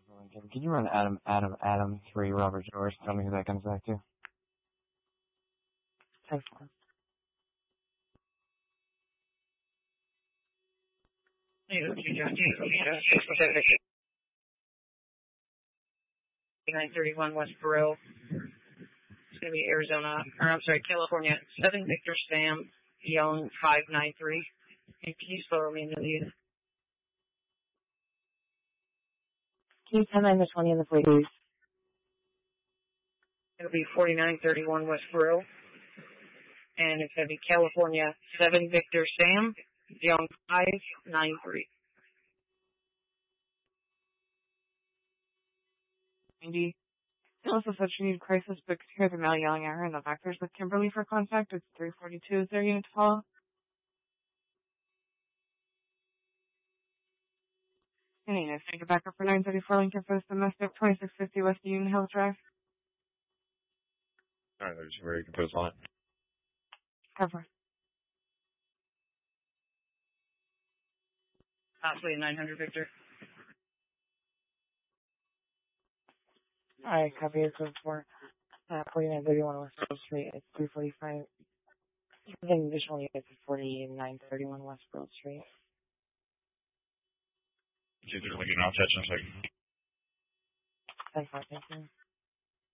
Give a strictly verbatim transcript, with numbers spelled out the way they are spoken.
Lincoln. Can you run Adam, Adam, Adam, three, Robert George? Tell me who that comes back to. ten four. nine thirty-one West Burrell. It's going to be Arizona, or I'm sorry, California. seven Victor Sam, Young five nine three. Can you slow me into these? Can you ten nine to twenty in the please? It'll be forty-nine thirty-one West Burrell. And it's going to be California, seven Victor Sam, Young five nine three. ninety. Also said she needed crisis, but here the mail yelling at her and the vectors with Kimberly for contact. It's three forty-two. Is there a unit to follow? Any units, take it back up for nine thirty-four Lincoln for this domestic, twenty-six fifty West Union Hills Drive. Alright, there's where you can put us on it. Cover. Possibly a nine hundred Victor. Alright, copy it for uh, forty-nine thirty-one West Pearl Street. It's three forty-five. Then additional units at forty-nine thirty-one West Pearl Street. I'll catch in a second. ten four, thank you.